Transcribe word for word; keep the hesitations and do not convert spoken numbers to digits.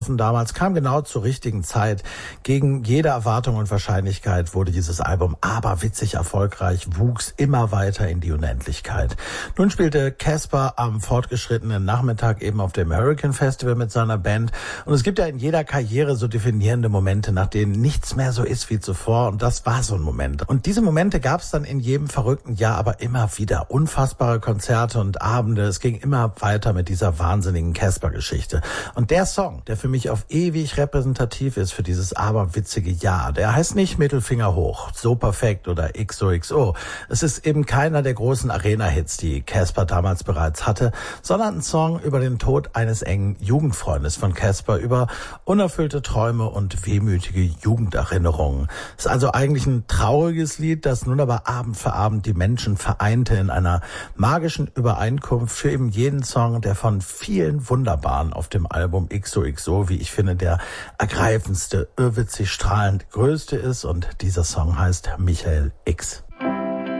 Damals kam genau zur richtigen Zeit. Gegen jede Erwartung und Wahrscheinlichkeit wurde dieses Album aberwitzig erfolgreich, wuchs immer weiter in die Unendlichkeit. Nun spielte Casper am fortgeschrittenen Nachmittag eben auf dem Hurricane Festival mit seiner Band. Und es gibt ja in jeder Karriere so definierende Momente, nach denen nichts mehr so ist wie zuvor. Und das war so ein Moment. Und diese Momente gab es dann in jedem verrückten Jahr aber immer wieder. Unfassbare Konzerte und Abende. Es ging immer weiter mit dieser wahnsinnigen Casper-Geschichte. Und der Song, der für mich auf ewig repräsentativ ist für dieses aberwitzige Jahr. Der heißt nicht Mittelfinger hoch, so perfekt oder X O X O. Es ist eben keiner der großen Arena-Hits, die Casper damals bereits hatte, sondern ein Song über den Tod eines engen Jugendfreundes von Casper, über unerfüllte Träume und wehmütige Jugenderinnerungen. Es ist also eigentlich ein trauriges Lied, das nun aber Abend für Abend die Menschen vereinte in einer magischen Übereinkunft für eben jeden Song, der von vielen wunderbaren auf dem Album X O X O, wie ich finde, der ergreifendste, irrwitzig strahlend größte ist. Und dieser Song heißt Michael X.